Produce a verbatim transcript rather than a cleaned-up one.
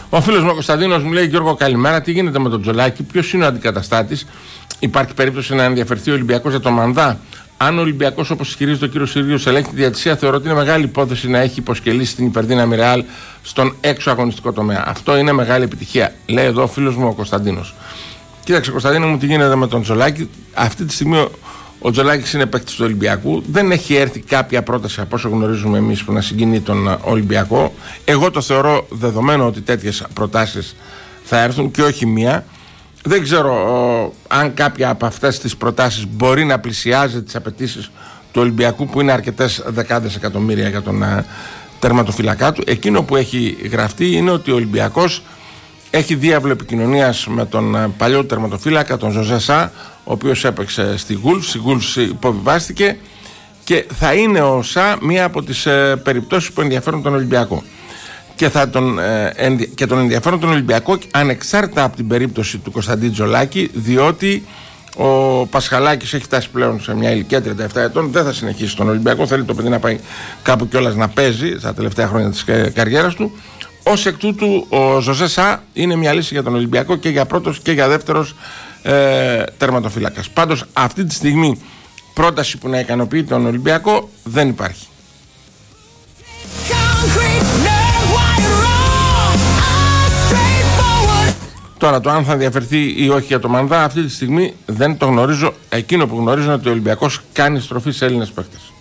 Ο φίλος μου ο Κωνσταντίνος μου λέει: Γιώργο, καλημέρα. Τι γίνεται με τον Τζολάκη, ποιος είναι ο αντικαταστάτης? Υπάρχει περίπτωση να ενδιαφερθεί ο Ολυμπιακός για το Μανδά? Αν ο Ολυμπιακός, όπως ισχυρίζεται ο κύριος Συρίγιος, ελέγχει τη διαιτησία, θεωρώ ότι είναι μεγάλη υπόθεση να έχει υποσκελίσει την υπερδύναμη Ρεάλ στον έξω αγωνιστικό τομέα. Αυτό είναι μεγάλη επιτυχία, λέει εδώ ο φίλος μου ο Κωνσταντίνος. Κοίταξε, Κωνσταντίνο μου, τι γίνεται με τον Τζολάκη. Αυτή τη στιγμή ο, ο Τζολάκης είναι παίκτης του Ολυμπιακού. Δεν έχει έρθει κάποια πρόταση από όσο γνωρίζουμε εμείς που να συγκινεί τον Ολυμπιακό. Εγώ το θεωρώ δεδομένο ότι τέτοιες προτάσεις θα έρθουν και όχι μία. Δεν ξέρω ο, αν κάποια από αυτές τις προτάσεις μπορεί να πλησιάζει τις απαιτήσεις του Ολυμπιακού, που είναι αρκετές δεκάδες εκατομμύρια για τον α, τερματοφυλακά του. Εκείνο που έχει γραφτεί είναι ότι ο Ολυμπιακός έχει διάβλο επικοινωνίας με τον α, παλιό τερματοφύλακα, τον Ζωζέ Σα, ο οποίος έπαιξε στη Γουλφ. Στη Γουλφ υποβιβάστηκε και θα είναι ο Σα μία από τις ε, περιπτώσεις που ενδιαφέρουν τον Ολυμπιακό. Και, θα τον, ε, ενδι... και τον ενδιαφέρον τον Ολυμπιακό ανεξάρτητα από την περίπτωση του Κωνσταντίν Τζολάκη, διότι ο Πασχαλάκης έχει φτάσει πλέον σε μια ηλικία τριάντα επτά ετών, δεν θα συνεχίσει τον Ολυμπιακό, θέλει το παιδί να πάει κάπου κιόλας να παίζει στα τελευταία χρόνια της καριέρας του. Ως εκ τούτου ο Ζωζέ Σα είναι μια λύση για τον Ολυμπιακό και για πρώτος και για δεύτερος ε, τερματοφύλακας. Πάντως αυτή τη στιγμή πρόταση που να ικανοποιεί τον Ολυμπιακό δεν υπάρχει. Τώρα το αν θα ενδιαφερθεί ή όχι για το Μανδά αυτή τη στιγμή δεν το γνωρίζω. Εκείνο που γνωρίζω είναι ότι ο Ολυμπιακός κάνει στροφή σε Έλληνες παίκτες.